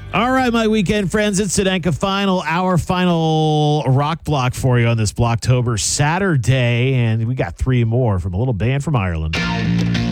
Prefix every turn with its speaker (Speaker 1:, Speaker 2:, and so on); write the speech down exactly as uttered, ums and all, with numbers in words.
Speaker 1: All right, my weekend friends, it's Sedenka Final, our final rock block for you on this Blocktober Saturday, and we got three more from a little band from Ireland.